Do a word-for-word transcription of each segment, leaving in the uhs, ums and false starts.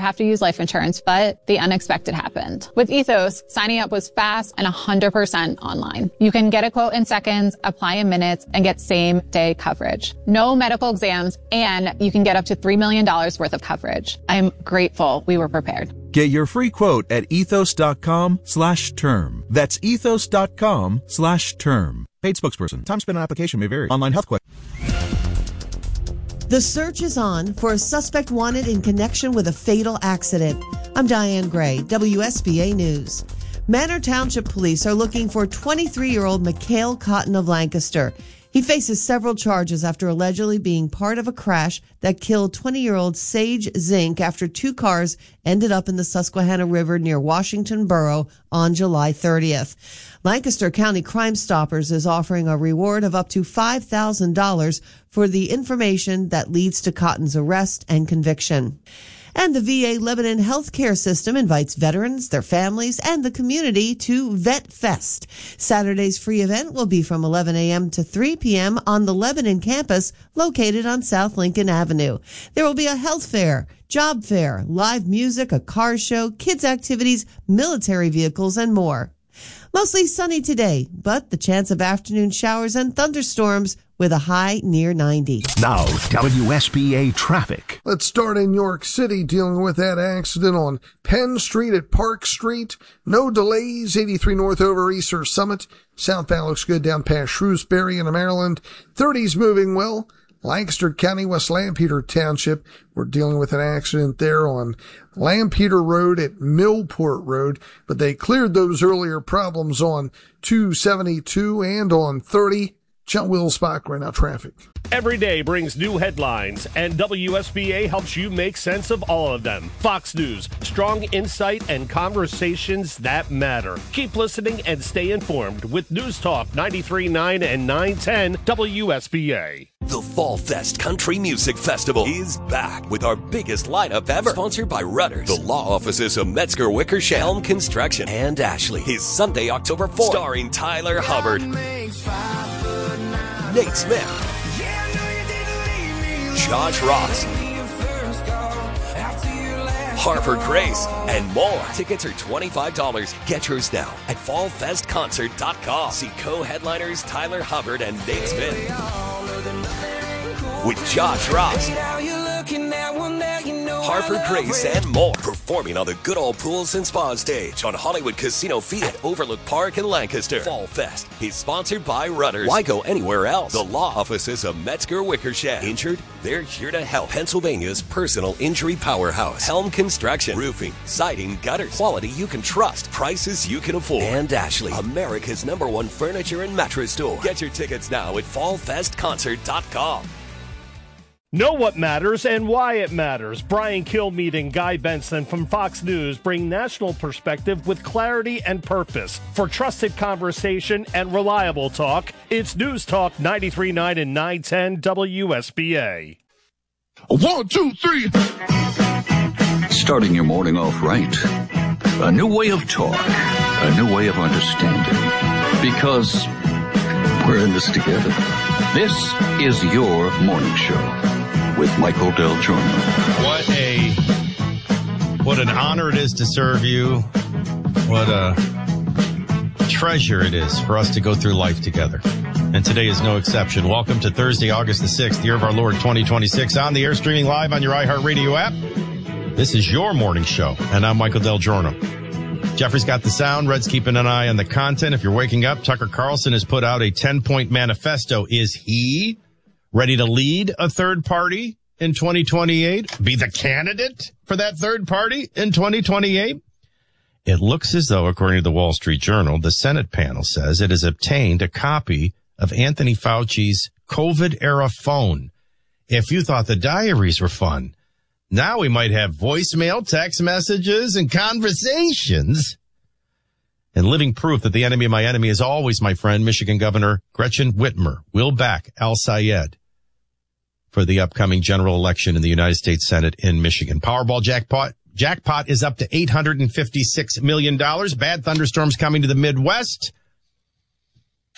have to use life insurance, but the unexpected happened. With Ethos, signing up was fast and one hundred percent online. You can get a quote in seconds, apply in minutes, and get same-day coverage. No medical exams, and you can get up to three million dollars worth of coverage. I'm grateful we were prepared. Get your free quote at ethos.com slash term. That's ethos.com slash term. Paid spokesperson. Time spent on application may vary. Online health question. The search is on for a suspect wanted in connection with a fatal accident. I'm Diane Gray, W S B A News. Manor Township Police are looking for twenty-three-year-old Mikhail Cotton of Lancaster. He faces several charges after allegedly being part of a crash that killed twenty-year-old Sage Zink after two cars ended up in the Susquehanna River near Washington Borough on July thirtieth. Lancaster County Crime Stoppers is offering a reward of up to five thousand dollars for the information that leads to Cotton's arrest and conviction. And the V A Lebanon Healthcare System invites veterans, their families, and the community to Vet Fest. Saturday's free event will be from eleven a.m. to three p.m. on the Lebanon campus located on South Lincoln Avenue. There will be a health fair, job fair, live music, a car show, kids activities, military vehicles, and more. Mostly sunny today, but the chance of afternoon showers and thunderstorms with a high near ninety. Now, W S B A traffic. Let's start in York City, dealing with that accident on Penn Street at Park Street. No delays, eighty-three north over Easter Summit. Southbound looks good down past Shrewsbury into Maryland. thirty's moving well. Lancaster County, West Lampeter Township. We're dealing with an accident there on Lampeter Road at Millport Road, but they cleared those earlier problems on two seventy-two and on thirty. John Wilsbach, right now traffic. Every day brings new headlines, and W S B A helps you make sense of all of them. Fox News, strong insight and conversations that matter. Keep listening and stay informed with News Talk ninety-three point nine and nine ten W S B A. The Fall Fest Country Music Festival is back with our biggest lineup ever. Sponsored by Rudders, the law offices of Metzger Wickersham, Helm Construction, and Ashley. Is Sunday, October fourth. Starring Tyler Hubbard, Nate Smith, Josh Ross, Harper Grace, and more. Tickets are twenty-five dollars. Get yours now at fall fest concert dot com. See co-headliners Tyler Hubbard and Nate Smith with Josh Ross, Harper Grace, and more. Performing on the Good Old Pools and Spa stage on Hollywood Casino Feet at Overlook Park in Lancaster. Fall Fest is sponsored by Rudders. Why go anywhere else? The law offices of Metzger Wickersham. Injured? They're here to help. Pennsylvania's personal injury powerhouse. Helm Construction. Roofing, siding, gutters. Quality you can trust. Prices you can afford. And Ashley, America's number one furniture and mattress store. Get your tickets now at fall fest concert dot com. Know what matters and why it matters. Brian Kilmeade and Guy Benson from Fox News bring national perspective with clarity and purpose. For trusted conversation and reliable talk, it's News Talk ninety-three point nine and nine ten W S B A. One, two, three. Starting your morning off right. A new way of talk. A new way of understanding. Because we're in this together. This is your morning show with Michael Del Giorno. What a, what an honor it is to serve you. What a treasure it is for us to go through life together. And today is no exception. Welcome to Thursday, August the sixth, year of our Lord twenty twenty-six, on the air, streaming live on your iHeartRadio app. This is your morning show, and I'm Michael Del Giorno. Jeffrey's got the sound. Red's keeping an eye on the content. If you're waking up, Tucker Carlson has put out a ten-point manifesto. Is he ready to lead a third party in twenty twenty-eight? Be the candidate for that third party in twenty twenty-eight? It looks as though, according to the Wall Street Journal, the Senate panel says it has obtained a copy of Anthony Fauci's COVID-era phone. If you thought the diaries were fun, now we might have voicemail, text messages, and conversations. And living proof that the enemy of my enemy is always my friend, Michigan Governor Gretchen Whitmer will back Al-Sayed for the upcoming general election in the United States Senate in Michigan. Powerball jackpot jackpot is up to eight hundred fifty-six million dollars. Bad thunderstorms coming to the Midwest.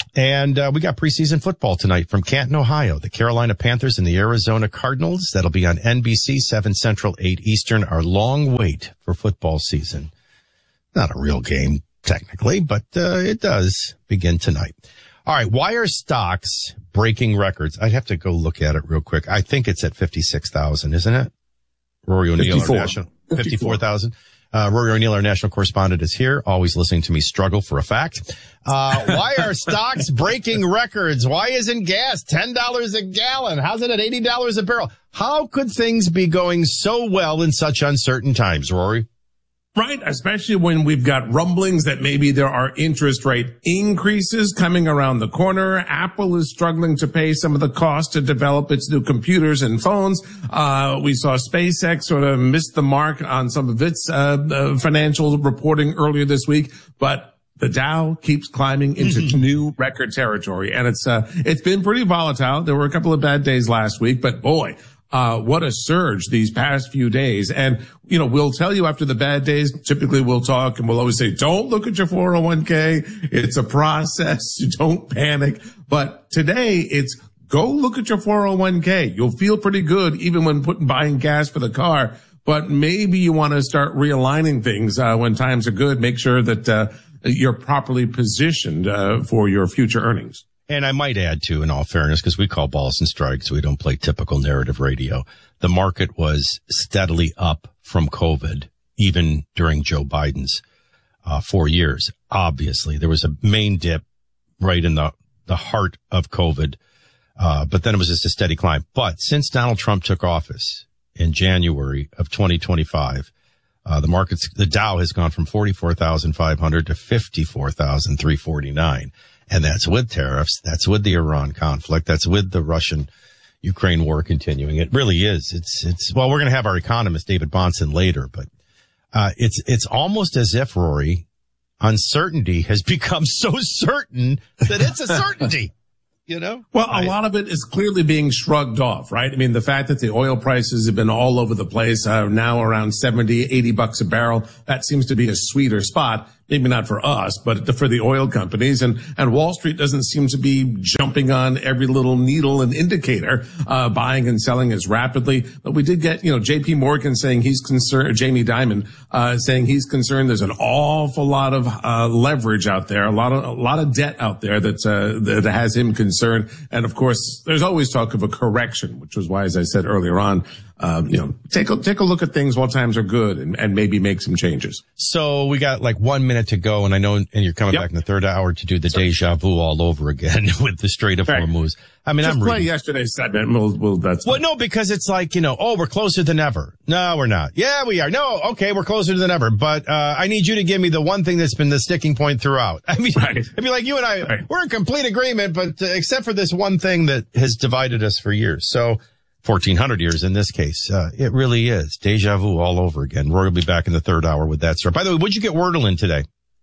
And uh, we got preseason football tonight from Canton, Ohio. The Carolina Panthers and the Arizona Cardinals. That'll be on N B C, seven Central, eight Eastern. Our long wait for football season. Not a real game, technically, but uh, it does begin tonight. All right, why are stocks breaking records? I'd have to go look at it real quick. I think it's at fifty-six thousand, isn't it? Rory O'Neill, our national, fifty-four thousand. Uh, Rory O'Neill, our national correspondent, is here, always listening to me struggle for a fact. Uh, why are stocks breaking records? Why isn't gas ten dollars a gallon? How's it at eighty dollars a barrel? How could things be going so well in such uncertain times, Rory? Right, especially when we've got rumblings that maybe there are interest rate increases coming around the corner. Apple is struggling to pay some of the cost to develop its new computers and phones. Uh, we saw SpaceX sort of miss the mark on some of its uh, uh, financial reporting earlier this week, but the Dow keeps climbing into mm-hmm. new record territory, and it's uh, it's been pretty volatile. There were a couple of bad days last week, but boy, Uh, what a surge these past few days. And, you know, we'll tell you after the bad days, typically we'll talk and we'll always say, don't look at your four oh one k. It's a process. Don't panic. But today it's go look at your four oh one k. You'll feel pretty good even when putting, buying gas for the car. But maybe you want to start realigning things, uh, when times are good. Make sure that, uh, you're properly positioned, uh, for your future earnings. And I might add, too, in all fairness, because we call balls and strikes, we don't play typical narrative radio. The market was steadily up from COVID, even during Joe Biden's uh, four years. Obviously, there was a main dip right in the, the heart of COVID, uh, but then it was just a steady climb. But since Donald Trump took office in January of twenty twenty-five, uh, the markets, the Dow has gone from forty-four thousand five hundred to fifty-four thousand three hundred forty-nine. And that's with tariffs. That's with the Iran conflict. That's with the Russian-Ukraine war continuing. It really is. It's, it's, well, we're going to have our economist, David Bahnsen, later, but, uh, it's, it's almost as if, Rory, uncertainty has become so certain that it's a certainty. You know? Well, a lot of it is clearly being shrugged off, right? I mean, the fact that the oil prices have been all over the place, uh, now around seventy, eighty bucks a barrel, that seems to be a sweeter spot. Maybe not for us, but for the oil companies. And, and Wall Street doesn't seem to be jumping on every little needle and indicator, uh, buying and selling as rapidly. But we did get, you know, J P Morgan saying he's concerned, Jamie Dimon, uh, saying he's concerned there's an awful lot of, uh, leverage out there, a lot of, a lot of debt out there that's, uh, that has him concerned. And of course, there's always talk of a correction, which was why, as I said earlier on, Um, you know, take a, take a look at things while times are good and, and maybe make some changes. So we got like one minute to go, and I know, and you're coming yep. back in the third hour to do the Sorry. deja vu all over again with the Strait of right. Hormuz. I mean, Just I'm play reading. yesterday's segment. We'll, we'll, that's well, no, because it's like, you know, oh, we're closer than ever. No, we're not. Yeah, we are. No, okay, we're closer than ever. But, uh, I need you to give me the one thing that's been the sticking point throughout. I mean, right. I'd be like you and I, right. we're in complete agreement, but uh, except for this one thing that has divided us for years. So, fourteen hundred years in this case. Uh, it really is. Deja vu all over again. Rory will be back in the third hour with that story. By the way, what'd you get Wordle in today?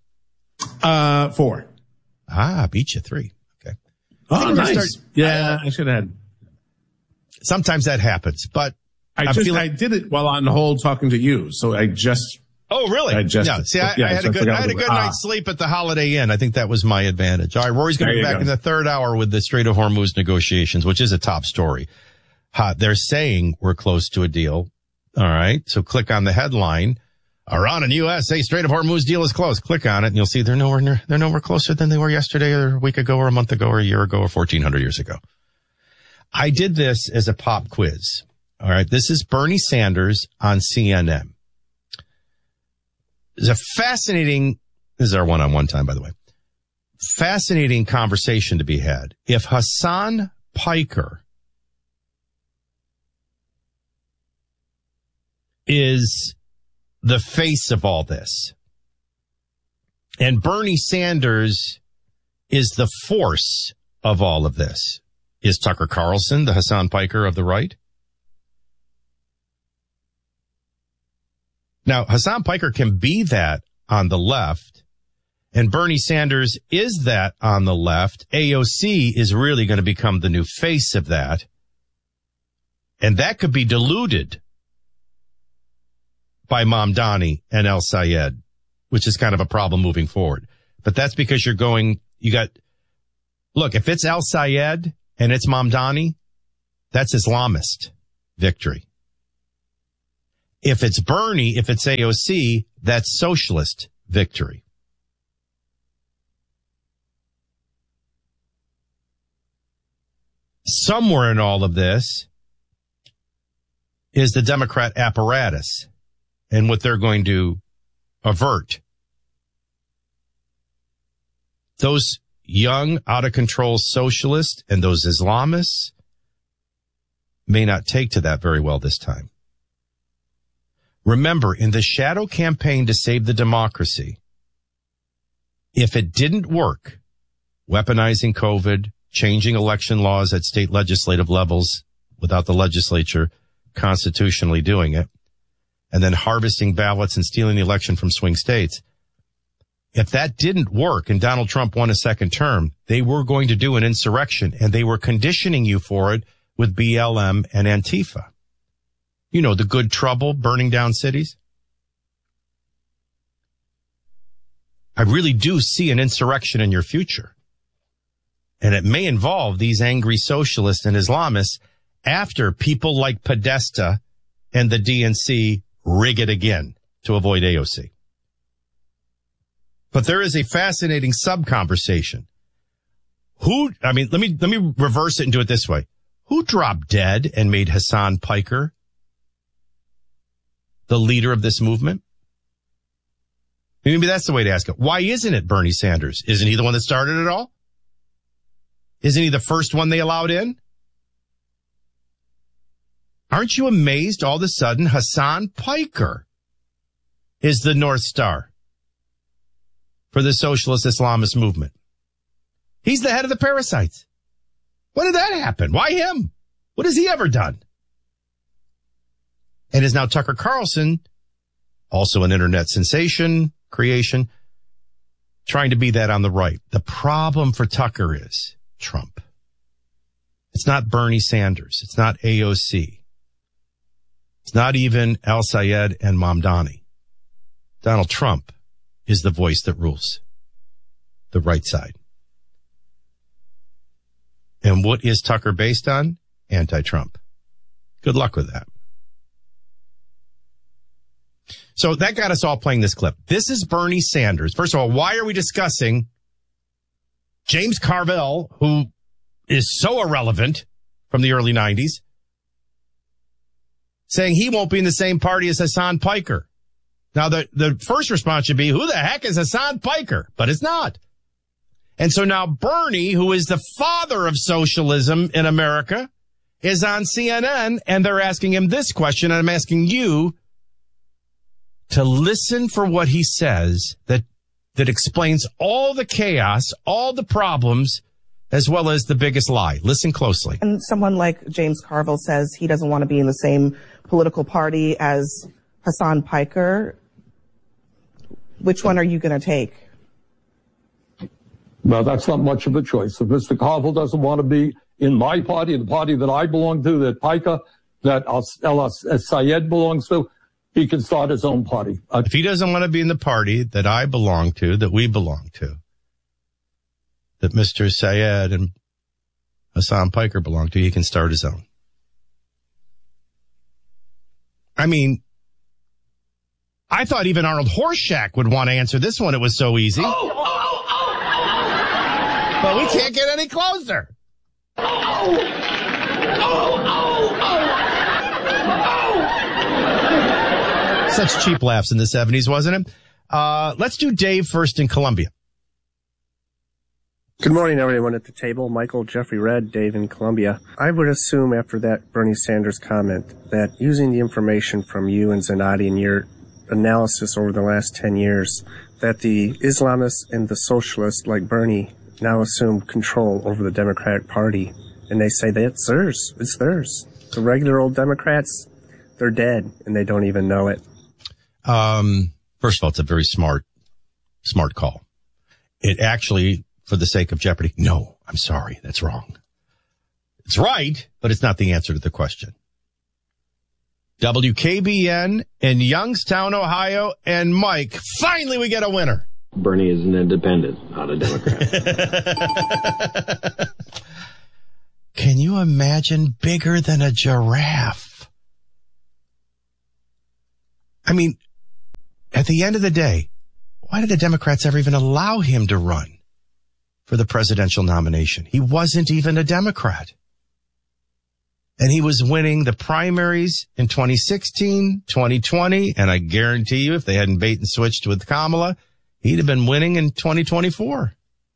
Uh, four. Ah, beat you three. Okay. Oh, nice. Start, yeah, I, I should have had. Sometimes that happens, but I I'm just, feeling, I did it while on hold talking to you. So I just. Oh, really? I just. No, see, I, yeah, I had so a good, I, I had a good ah. night's sleep at the Holiday Inn. I think that was my advantage. All right. Rory's going to be back go. in the third hour with the Strait of Hormuz negotiations, which is a top story. Uh, they're saying we're close to a deal. All right. So click on the headline. Iran and U S say Strait of Hormuz deal is close. Click on it and you'll see they're nowhere near, they're nowhere closer than they were yesterday or a week ago or a month ago or a year ago or fourteen hundred years ago. I did this as a pop quiz. All right. This is Bernie Sanders on C N N. It's a fascinating, this is our one-on-one time, by the way. Fascinating conversation to be had. If Hassan Piker is the face of all this, and Bernie Sanders is the force of all of this. Is Tucker Carlson the Hassan Piker of the right? Now, Hassan Piker can be that on the left, and Bernie Sanders is that on the left. A O C is really going to become the new face of that, and that could be diluted by Mamdani and El Sayed, which is kind of a problem moving forward. But that's because you're going, you got Look, if it's El Sayed and it's Mamdani, that's Islamist victory. If it's Bernie, if it's A O C, that's socialist victory. Somewhere in all of this is the Democrat apparatus and what they're going to avert. Those young, out-of-control socialists and those Islamists may not take to that very well this time. Remember, in the shadow campaign to save the democracy, if it didn't work, weaponizing COVID, changing election laws at state legislative levels without the legislature constitutionally doing it, and then harvesting ballots and stealing the election from swing states, if that didn't work and Donald Trump won a second term, they were going to do an insurrection, and they were conditioning you for it with B L M and Antifa. You know, the good trouble, burning down cities. I really do see an insurrection in your future. And it may involve these angry socialists and Islamists after people like Podesta and the D N C rig it again to avoid A O C. But there is a fascinating sub-conversation. Who, I mean, let me, let me reverse it and do it this way. Who dropped dead and made Hassan Piker the leader of this movement? Maybe that's the way to ask it. Why isn't it Bernie Sanders? Isn't he the one that started it all? Isn't he the first one they allowed in? Aren't you amazed all of a sudden Hassan Piker is the North Star for the socialist Islamist movement? He's the head of the parasites. When did that happen? Why him? What has he ever done? And is now Tucker Carlson, also an internet sensation creation, trying to be that on the right. The problem for Tucker is Trump. It's not Bernie Sanders. It's not A O C. It's not even El Sayed and Mamdani. Donald Trump is the voice that rules the right side. And what is Tucker based on? Anti-Trump. Good luck with that. So that got us all playing this clip. This is Bernie Sanders. First of all, why are we discussing James Carville, who is so irrelevant from the early nineties, saying he won't be in the same party as Hassan Piker? Now, the, the first response should be, who the heck is Hassan Piker? But it's not. And so now Bernie, who is the father of socialism in America, is on C N N, and they're asking him this question, and I'm asking you to listen for what he says that that explains all the chaos, all the problems, as well as the biggest lie. Listen closely. And someone like James Carville says he doesn't want to be in the same political party as Hassan Piker. Which one are you going to take? Well, that's not much of a choice. If Mister Carville doesn't want to be in my party, the party that I belong to, that Piker, that El Sayed belongs to, he can start his own party. Uh, if he doesn't want to be in the party that I belong to, that we belong to, that Mister Sayed and Hassan Piker belong to, he can start his own. I mean, I thought even Arnold Horshack would want to answer this one. It was so easy. Oh, oh, oh, oh. But we can't get any closer. Oh, oh, oh, oh, oh. Such cheap laughs in the seventies, wasn't it? Uh, let's do Dave first in Columbia. Good morning, everyone at the table. Michael Jeffrey Red, Dave in Columbia. I would assume after that Bernie Sanders comment that using the information from you and Zanotti and your analysis over the last ten years, that the Islamists and the socialists like Bernie now assume control over the Democratic Party. And they say that it's theirs. It's theirs. The regular old Democrats, they're dead, and they don't even know it. Um, first of all, it's a very smart, smart call. It actually, for the sake of Jeopardy, no, I'm sorry, that's wrong. It's right, but it's not the answer to the question. W K B N in Youngstown, Ohio, and Mike, finally we get a winner. Bernie is an independent, not a Democrat. Can you imagine bigger than a giraffe? I mean, at the end of the day, why did the Democrats ever even allow him to run for the presidential nomination? He wasn't even a Democrat. And he was winning the primaries in twenty sixteen, twenty twenty, and I guarantee you if they hadn't bait and switched with Kamala, he'd have been winning in twenty twenty-four.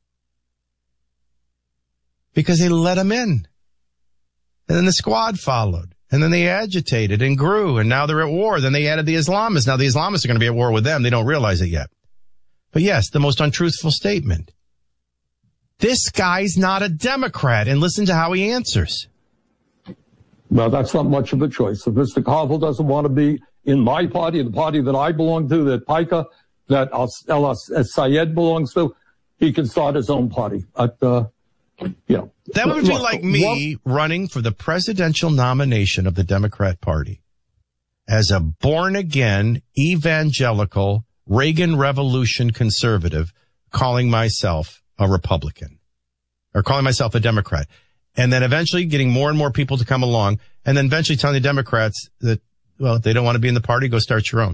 Because they let him in. And then the squad followed. And then they agitated and grew, and now they're at war. Then they added the Islamists. Now the Islamists are going to be at war with them. They don't realize it yet. But yes, the most untruthful statement. This guy's not a Democrat, and listen to how he answers. Well, that's not much of a choice. If Mister Carville doesn't want to be in my party, the party that I belong to, that Pica, that El Sayed belongs to, he can start his own party. But, uh, yeah. That would be like me running for the presidential nomination of the Democrat Party as a born-again, evangelical, Reagan Revolution conservative, calling myself a Republican or calling myself a Democrat. And then eventually getting more and more people to come along, and then eventually telling the Democrats that, well, if they don't want to be in the party, go start your own.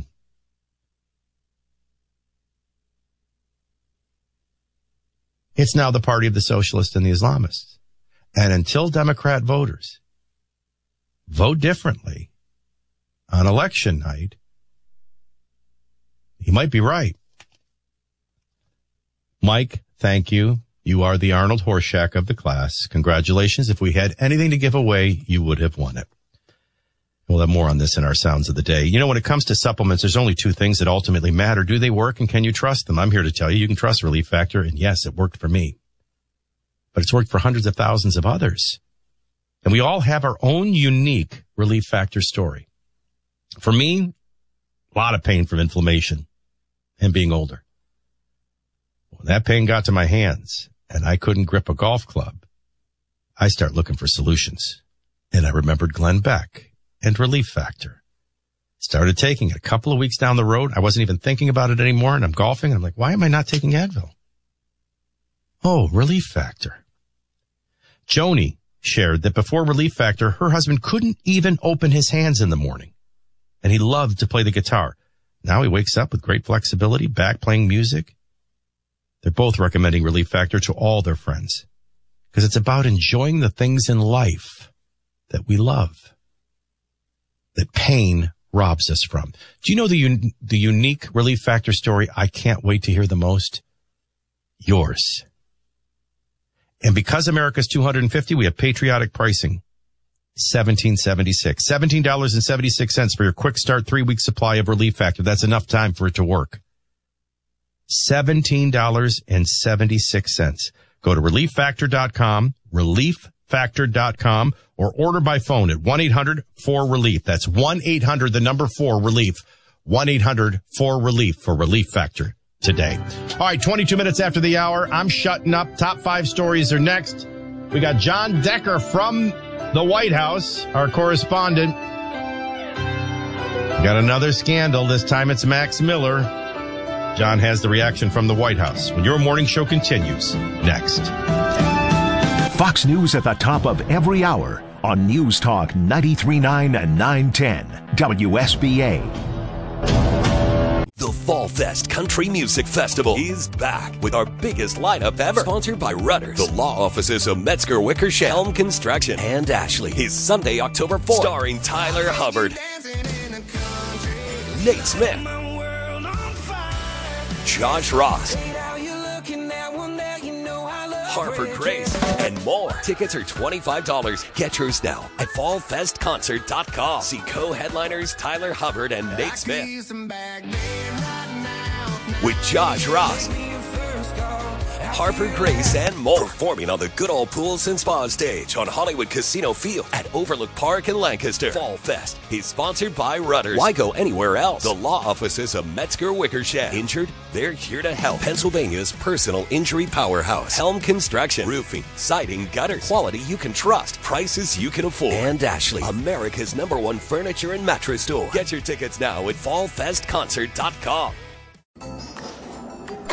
It's now the party of the socialists and the Islamists. And until Democrat voters vote differently on election night, he might be right. Mike, thank you. You are the Arnold Horshack of the class. Congratulations. If we had anything to give away, you would have won it. We'll have more on this in our Sounds of the Day. You know, when it comes to supplements, there's only two things that ultimately matter. Do they work, and can you trust them? I'm here to tell you, you can trust Relief Factor, and yes, it worked for me. But it's worked for hundreds of thousands of others. And we all have our own unique Relief Factor story. For me, a lot of pain from inflammation and being older. When that pain got to my hands and I couldn't grip a golf club, I started looking for solutions. And I remembered Glenn Beck and Relief Factor. Started taking it a couple of weeks down the road. I wasn't even thinking about it anymore, and I'm golfing, and I'm like, why am I not taking Advil? Oh, Relief Factor. Joni shared that before Relief Factor, her husband couldn't even open his hands in the morning, and he loved to play the guitar. Now he wakes up with great flexibility, back playing music. They're both recommending Relief Factor to all their friends because it's about enjoying the things in life that we love, that pain robs us from. Do you know the un- the unique Relief Factor story I can't wait to hear the most? Yours. And because America's two hundred fifty, we have patriotic pricing. seventeen seventy-six. seventeen dollars and seventy-six cents for your quick start three-week supply of Relief Factor. That's enough time for it to work. seventeen dollars and seventy-six cents. Go to relief factor dot com, relief factor dot com, or order by phone at one eight hundred four relief. That's one eight hundred, the number four, relief. one eight hundred four relief for Relief Factor today. All right, twenty-two minutes after the hour. I'm shutting up. Top five stories are next. We got John Decker from the White House, our correspondent. Got another scandal. This time it's Max Miller. John has the reaction from the White House when your morning show continues next. Fox News at the top of every hour on News Talk ninety-three point nine and nine ten W S B A. The Fall Fest Country Music Festival is back with our biggest lineup ever. Sponsored by Rudders, the law offices of Metzger Wickersham, Helm Construction, and Ashley. Is Sunday, October fourth. Starring Tyler Hubbard, Nate Smith, Josh Ross, Harper Grace, and more. Tickets are twenty-five dollars. Get yours now at fall fest concert dot com. See co-headliners Tyler Hubbard and Nate Smith with Josh Ross, Harper Grace, and more. Performing on the Good Old Pools and Spa stage on Hollywood Casino Field at Overlook Park in Lancaster. Fall Fest is sponsored by Rudders. Why go anywhere else? The law offices of Metzger Wickersham. Injured? They're here to help. Pennsylvania's personal injury powerhouse. Helm Construction. Roofing, siding, gutters. Quality you can trust. Prices you can afford. And Ashley, America's number one furniture and mattress store. Get your tickets now at fall fest concert dot com.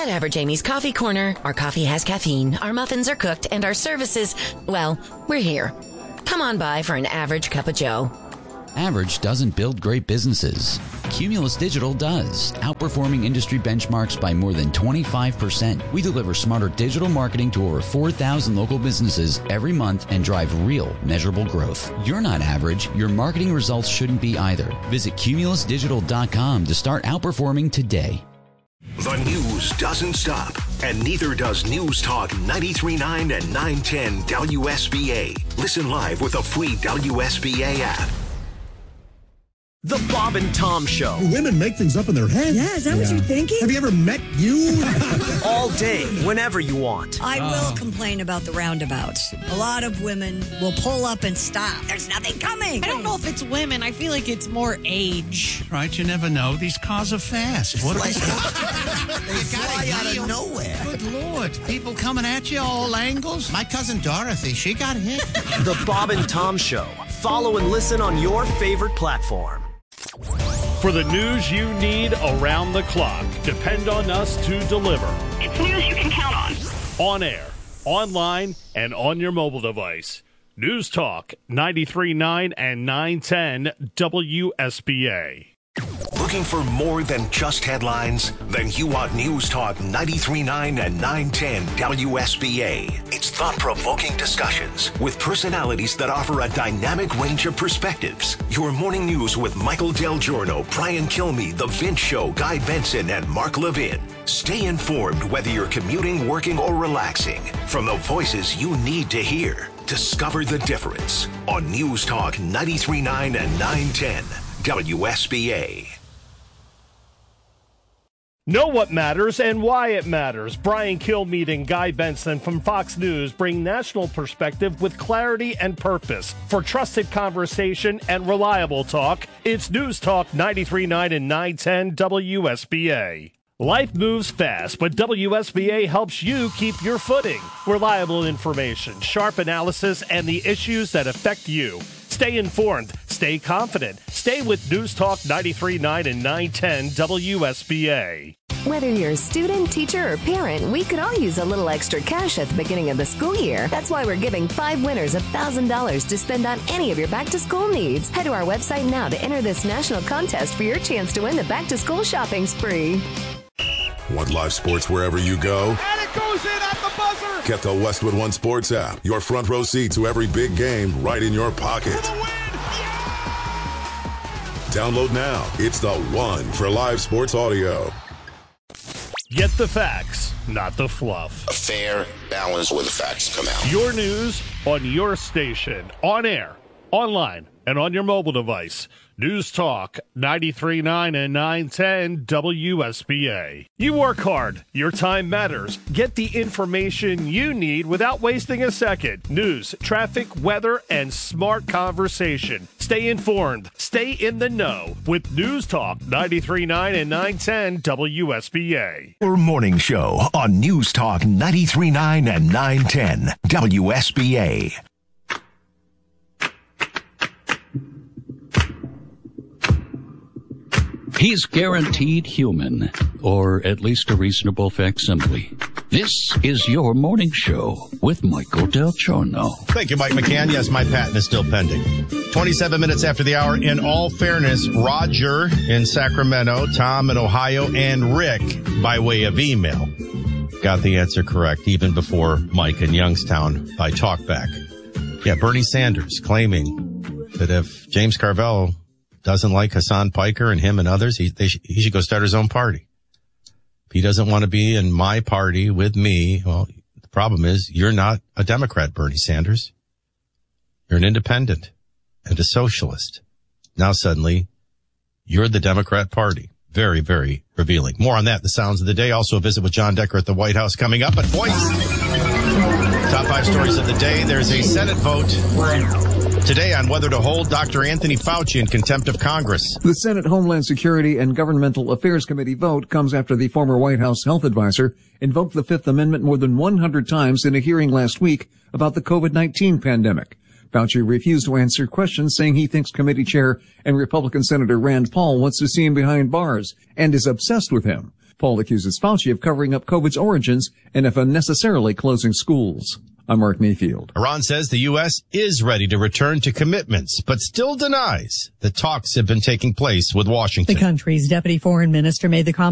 At Average Amy's Coffee Corner, our coffee has caffeine, our muffins are cooked, and our services, well, we're here. Come on by for an average cup of joe. Average doesn't build great businesses. Cumulus Digital does, outperforming industry benchmarks by more than twenty-five percent. We deliver smarter digital marketing to over four thousand local businesses every month and drive real, measurable growth. You're not average. Your marketing results shouldn't be either. Visit cumulus digital dot com to start outperforming today. The news doesn't stop, and neither does News Talk ninety-three point nine and nine ten W S B A. Listen live with a free W S B A app. The Bob and Tom Show. Women make things up in their head. Yeah, is that yeah. what you're thinking? Have you ever met you? All day, whenever you want. I oh. will complain about the roundabouts. A lot of women will pull up and stop. There's nothing coming. I don't know if it's women. I feel like it's more age. Right, you never know. These cars are fast. What are they? They fly out of nowhere. Good Lord. People coming at you all angles. My cousin Dorothy, she got hit. The Bob and Tom Show. Follow and listen on your favorite platform. For the news you need around the clock, depend on us to deliver. It's news you can count on. On air, online, and on your mobile device. News Talk ninety-three point nine and nine ten W S B A. Looking for more than just headlines? Then you want News Talk ninety-three point nine and nine ten W S B A. It's thought-provoking discussions with personalities that offer a dynamic range of perspectives. Your morning news with Michael Del Giorno, Brian Kilmeade, The Vince Show, Guy Benson, and Mark Levin. Stay informed whether you're commuting, working, or relaxing. From the voices you need to hear, discover the difference on News Talk ninety-three point nine and nine ten W S B A. Know what matters and why it matters. Brian Kilmeade and Guy Benson from Fox News bring national perspective with clarity and purpose. For trusted conversation and reliable talk, it's News Talk ninety-three point nine and nine ten W S B A. Life moves fast, but W S B A helps you keep your footing. Reliable information, sharp analysis, and the issues that affect you. Stay informed, stay confident, stay with News Talk ninety-three point nine and nine ten W S B A. Whether you're a student, teacher, or parent, we could all use a little extra cash at the beginning of the school year. That's why we're giving five winners one thousand dollars to spend on any of your back-to-school needs. Head to our website now to enter this national contest for your chance to win the back-to-school shopping spree. Want live sports wherever you go? And it goes in at the buzzer! Get the Westwood One Sports app. Your front row seat to every big game right in your pocket. Download now. It's the one for live sports audio. Get the facts, not the fluff. A fair balance where the facts come out. Your news on your station, on air, online, and on your mobile device. News Talk ninety-three point nine and nine ten W S B A. You work hard. Your time matters. Get the information you need without wasting a second. News, traffic, weather, and smart conversation. Stay informed. Stay in the know with News Talk ninety-three point nine and nine ten W S B A. Your morning show on News Talk ninety-three point nine and nine ten W S B A. He's guaranteed human, or at least a reasonable facsimile. This is your morning show with Michael Del Giorno. Thank you, Mike McCann. Yes, my patent is still pending. twenty-seven minutes after the hour. In all fairness, Roger in Sacramento, Tom in Ohio, and Rick by way of email got the answer correct even before Mike in Youngstown by talkback. Yeah, Bernie Sanders claiming that if James Carville doesn't like Hassan Piker and him and others, he, they sh- he should go start his own party. If he doesn't want to be in my party with me, well, the problem is you're not a Democrat, Bernie Sanders. You're an independent and a socialist. Now suddenly, you're the Democrat Party. Very, very revealing. More on that, the sounds of the day. Also a visit with John Decker at the White House coming up. But boys, top five stories of the day. There's a Senate vote today on whether to hold Doctor Anthony Fauci in contempt of Congress. The Senate Homeland Security and Governmental Affairs Committee vote comes after the former White House health advisor invoked the Fifth Amendment more than one hundred times in a hearing last week about the COVID nineteen pandemic. Fauci refused to answer questions, saying he thinks committee chair and Republican Senator Rand Paul wants to see him behind bars and is obsessed with him. Paul accuses Fauci of covering up COVID's origins and of unnecessarily closing schools. I'm Mark Mayfield. Iran says the U S is ready to return to commitments, but still denies that talks have been taking place with Washington. The country's deputy foreign minister made the comment